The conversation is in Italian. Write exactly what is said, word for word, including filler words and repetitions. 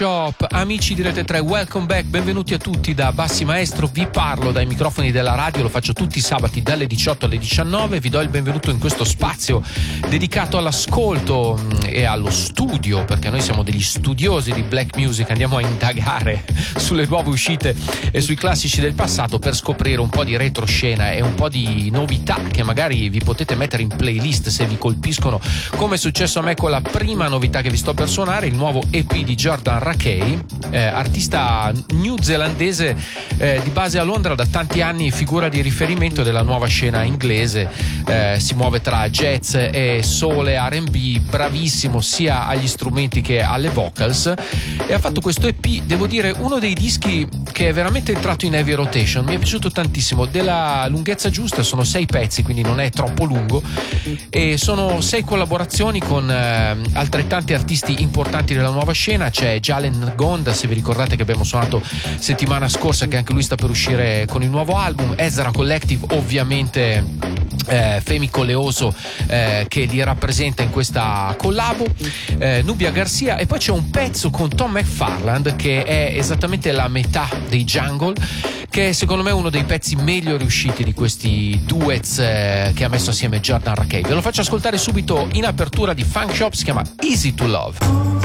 Shop, amici di Rete tre, welcome back, benvenuti a tutti da Bassi Maestro. Vi parlo dai microfoni della radio, lo faccio tutti i sabati dalle diciotto alle diciannove. Vi do il benvenuto in questo spazio dedicato all'ascolto e allo studio, perché noi siamo degli studiosi di black music, andiamo a indagare sulle nuove uscite e sui classici del passato per scoprire un po' di retroscena e un po' di novità che magari vi potete mettere in playlist se vi colpiscono, come è successo a me con la prima novità che vi sto per suonare, il nuovo E P di Jordan Rakei, eh, artista newzelandese eh, di base a Londra, da tanti anni figura di riferimento della nuova scena inglese, eh, si muove tra jazz e soul e R and B, bravissimo sia agli strumenti che alle vocals, e ha fatto questo E P, devo dire uno dei dischi che è veramente entrato in heavy rotation, mi è piaciuto tantissimo, della lunghezza giusta, sono sei pezzi quindi non è troppo lungo e sono sei collaborazioni con eh, altrettanti artisti importanti della nuova scena. C'è Jalen Gonda, se vi ricordate, che abbiamo suonato settimana scorsa, che anche lui sta per uscire con il nuovo album. Ezra Collective, ovviamente eh, Femi Coleoso eh, che li rappresenta in questa collabo, eh, Nubia Garcia, e poi c'è un pezzo con Tom McFarland che è esattamente la metà dei Jungle, che è secondo me uno dei pezzi meglio riusciti di questi duets eh, che ha messo assieme Jordan Rakei. Ve lo faccio ascoltare subito in apertura di Funk Shop, si chiama Easy to Love.